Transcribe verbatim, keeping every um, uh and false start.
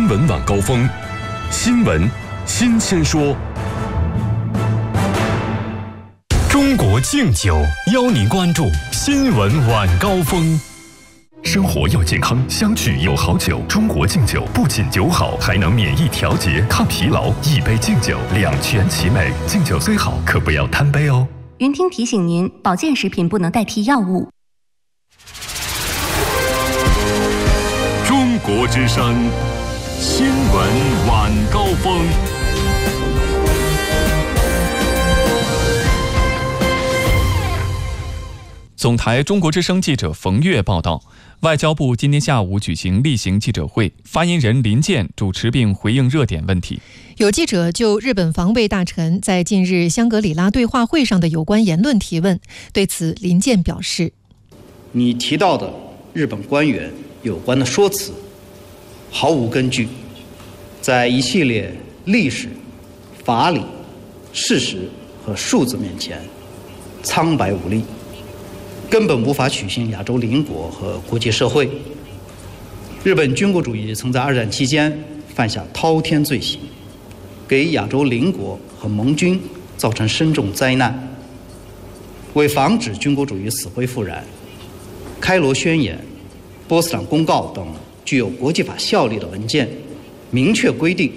新闻晚高峰，新闻新鲜说。中国敬酒邀您关注新闻晚高峰。生活要健康，相聚有好酒。中国敬酒不仅酒好，还能免疫调节、抗疲劳。一杯敬酒，两全其美。敬酒虽好，可不要贪杯哦。 云听提醒您，保健食品不能代替药物。 中国之声，新闻晚高峰。 总台中国之声记者冯月报道，外交部今天下午举行例行记者会，发言人林健主持并回应热点问题。 有记者就日本防卫大臣在近日香格里拉对话会上的有关言论提问，对此林健表示： 你提到的日本官员有关的说辞毫无根据，在一系列历史、法理、事实和数字面前苍白无力，根本无法取信亚洲邻国和国际社会。日本军国主义曾在二战期间犯下滔天罪行，给亚洲邻国和盟军造成深重灾难。为防止军国主义死灰复燃，开罗宣言、波茨坦公告等具有国际法效力的文件明确规定，